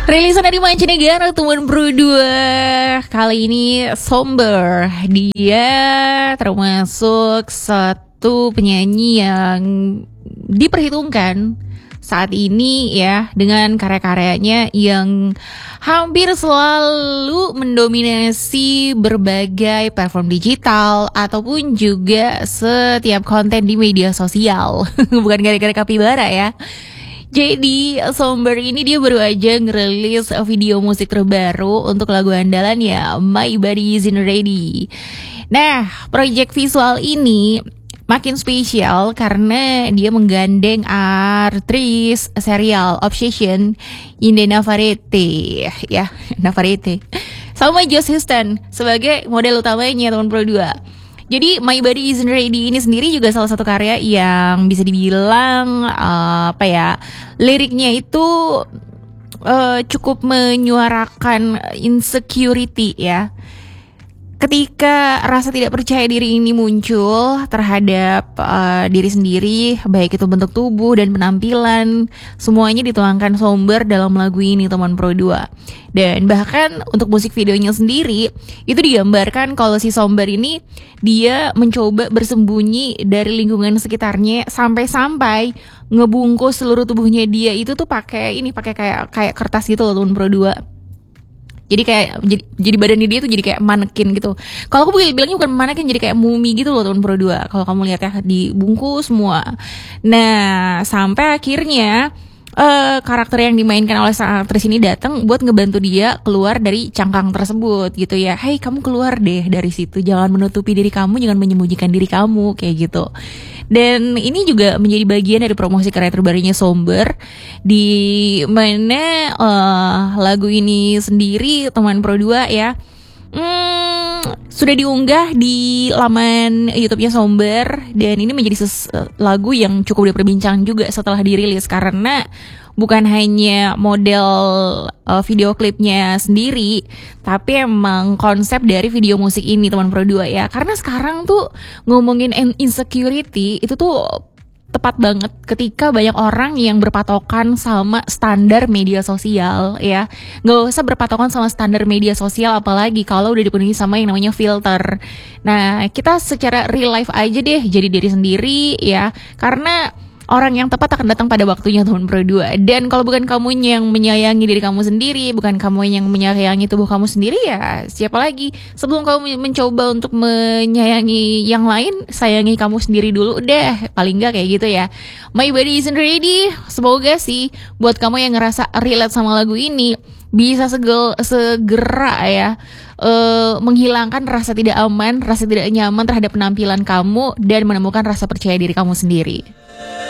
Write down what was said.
Rilisan dari mancanegara teman bro 2 kali ini Somber. Dia termasuk satu penyanyi yang diperhitungkan saat ini ya, dengan karya-karyanya yang hampir selalu mendominasi berbagai platform digital ataupun juga setiap konten di media sosial. Bukan gara-gara kapibara ya. Jadi Somber ini dia baru aja ngerilis video musik terbaru untuk lagu andalannya My Body Isn't Ready. Nah, project visual ini makin spesial karena dia menggandeng aktris serial Obsession, Inde Navarrete ya, Navarrete, sama Joss Huston sebagai model utamanya teman pro 2. Jadi My Body Isn't Ready ini sendiri juga salah satu karya yang bisa dibilang liriknya itu cukup menyuarakan insecurity ya. Ketika rasa tidak percaya diri ini muncul terhadap diri sendiri, baik itu bentuk tubuh dan penampilan, semuanya dituangkan Somber dalam lagu ini teman pro 2. Dan bahkan untuk musik videonya sendiri itu digambarkan kalau si Somber ini dia mencoba bersembunyi dari lingkungan sekitarnya sampai-sampai ngebungkus seluruh tubuhnya dia itu tuh pakai kayak kertas gitu loh teman pro 2. Jadi kayak jadi badannya dia tuh jadi kayak manekin gitu. Kalau aku bilangnya bukan manekin, jadi kayak mumi gitu loh teman pro 2. Kalau kamu lihat ya, dibungkus semua. Nah, sampai akhirnya karakter yang dimainkan oleh sang aktris ini datang buat ngebantu dia keluar dari cangkang tersebut gitu ya. Hey, kamu keluar deh dari situ. Jangan menutupi diri kamu, jangan menyembunyikan diri kamu kayak gitu. Dan ini juga menjadi bagian dari promosi karya terbarunya Somber, di mana lagu ini sendiri teman pro 2 ya sudah diunggah di laman YouTube-nya Somber. Dan ini menjadi lagu yang cukup diperbincang juga setelah dirilis, karena bukan hanya model video klipnya sendiri, tapi emang konsep dari video musik ini teman pro 2 ya. Karena sekarang tuh ngomongin insecurity itu tuh tepat banget ketika banyak orang yang berpatokan sama standar media sosial ya. Gak usah berpatokan sama standar media sosial, apalagi kalau udah dipenuhi sama yang namanya filter. Nah, kita secara real life aja deh jadi diri sendiri ya, karena orang yang tepat akan datang pada waktunya teman pro 2. Dan kalau bukan kamu yang menyayangi diri kamu sendiri, bukan kamu yang menyayangi tubuh kamu sendiri, ya siapa lagi? Sebelum kamu mencoba untuk menyayangi yang lain, sayangi kamu sendiri dulu deh. Paling gak kayak gitu ya. My Body Isn't Ready, semoga sih buat kamu yang ngerasa relate sama lagu ini bisa segera ya menghilangkan rasa tidak aman, rasa tidak nyaman terhadap penampilan kamu, dan menemukan rasa percaya diri kamu sendiri.